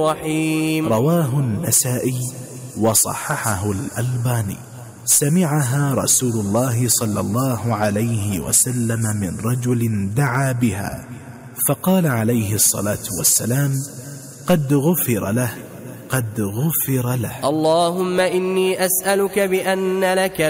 الرحيم. رواه النسائي وصححه الألباني. سمعها رسول الله صلى الله عليه وسلم من رجل دعا بها، فقال عليه الصلاة والسلام: قد غفر له، قد غفر له. اللهم إني أسألك بأن لك